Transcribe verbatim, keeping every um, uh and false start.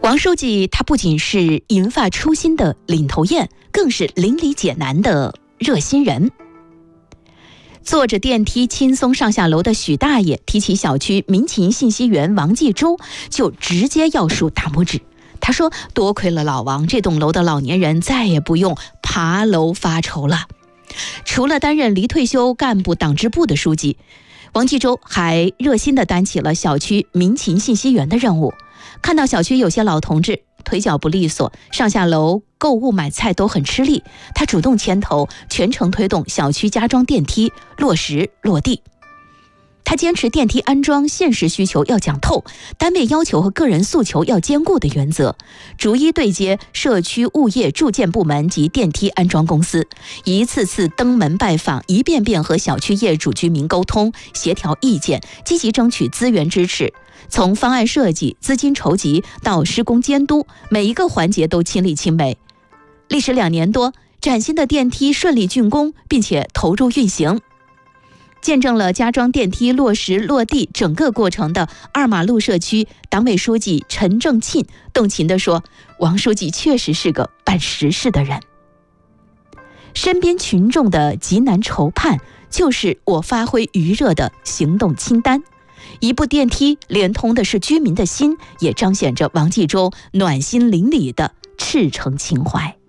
王书记他不仅是银发初心的领头雁，更是邻里解难的热心人。坐着电梯轻松上下楼的许大爷提起小区民情信息员王继洲，就直接要竖大拇指。他说多亏了老王，这栋楼的老年人再也不用爬楼发愁了。除了担任离退休干部党支部的书记，王继洲还热心地担起了小区民情信息员的任务。看到小区有些老同志腿脚不利索，上下楼购物买菜都很吃力，他主动牵头，全程推动小区加装电梯落实落地。他坚持电梯安装现实需求要讲透，单位要求和个人诉求要兼顾的原则，逐一对接社区物业住建部门及电梯安装公司，一次次登门拜访，一遍遍和小区业主居民沟通协调意见，积极争取资源支持。从方案设计、资金筹集到施工监督，每一个环节都亲力亲为。历时两年多，崭新的电梯顺利竣工，并且投入运行。见证了加装电梯落实落地整个过程的二马路社区党委书记陈正沁动情地说，王书记确实是个办实事的人。身边群众的急难愁盼，就是我发挥余热的行动清单。一部电梯连通的是居民的心，也彰显着王继洲暖心邻里的赤诚情怀。